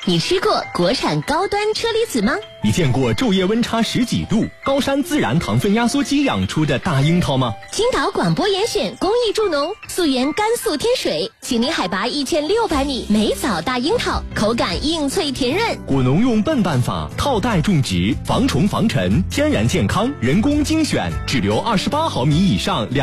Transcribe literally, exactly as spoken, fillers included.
你吃过国产高端车厘子吗？ 你见过昼夜温差十几度、高山自然糖分压缩机养出的大樱桃吗？ 青岛广播严选公益助农，溯源甘肃天水，紧邻海拔一千六百米，美枣大樱桃，口感硬脆甜润。 果农用笨办法套袋种植，防虫防尘，天然健康，人工精选，只留二十八毫米以上两。